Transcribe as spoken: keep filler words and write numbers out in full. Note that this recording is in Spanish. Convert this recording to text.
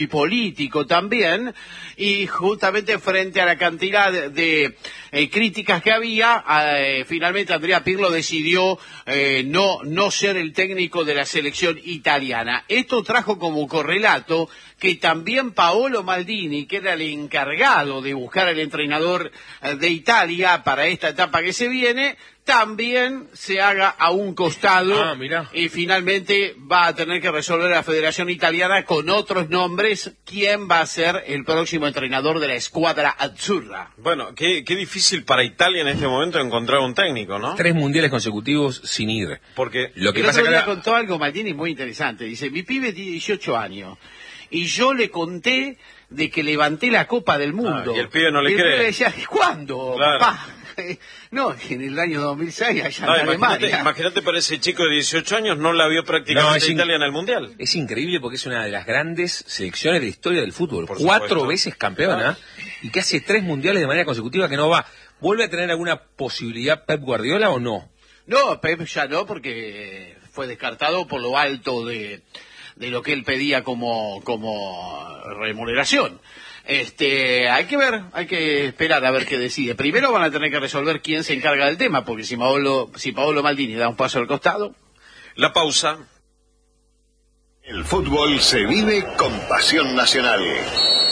y político también, y justamente frente a la cantidad de, de eh, críticas que había, eh, finalmente Andrea Pirlo decidió eh, no, no ser el técnico de la selección italiana. Esto trajo como correlato que también Paolo Maldini, que era el encargado de buscar al entrenador eh, de Italia para esta etapa que se viene, también se haga a un costado. Ah, mirá. Y finalmente va a tener que resolver la Federación Italiana con otros nombres quién va a ser el próximo entrenador de la escuadra azzurra. Bueno, qué, qué difícil para Italia en este momento encontrar un técnico, ¿no? Tres mundiales consecutivos sin ir. Porque lo que el pasa otro que día ahora... contó algo Maldini muy interesante. Dice, mi pibe tiene dieciocho años y yo le conté de que levanté la Copa del Mundo. Ah, y el pibe no le y el cree. pibe decía, ¿cuándo, Claro. papá? No, en el año dos mil seis allá No, en imagínate, Alemania. imagínate para ese chico de dieciocho años, no la vio prácticamente No, es in- Italia en el Mundial. Es increíble porque es una de las grandes selecciones de la historia del fútbol. Por Cuatro supuesto. veces campeona y que hace tres mundiales de manera consecutiva que no va. ¿Vuelve a tener alguna posibilidad Pep Guardiola o no? No, Pep ya no, porque fue descartado por lo alto de, de lo que él pedía como, como remuneración. Este, hay que ver, hay que esperar a ver qué decide. Primero van a tener que resolver quién se encarga del tema, porque si Paolo, si Paolo Maldini da un paso al costado. La pausa. El fútbol se vive con pasión nacional.